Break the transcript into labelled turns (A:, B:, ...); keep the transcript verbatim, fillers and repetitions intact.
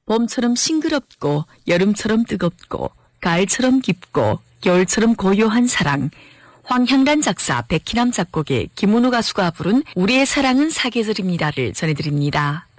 A: 봄처럼 싱그럽고 여름처럼 뜨겁고 가을처럼 깊고 겨울처럼 고요한 사랑. 황향란 작사, 백희남 작곡의 김은우 가수가 부른 우리의 사랑은 사계절입니다를 전해드립니다.